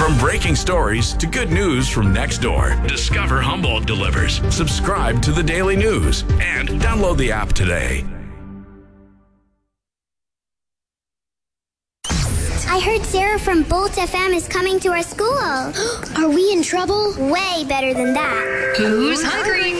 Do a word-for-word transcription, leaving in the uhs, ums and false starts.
From breaking stories to good news from next door, discover Humboldt delivers. Subscribe to the Daily News and download the app today. I heard Sarah from Bolt F M is coming to our school. Are we in trouble? Way better than that. Who's hungry?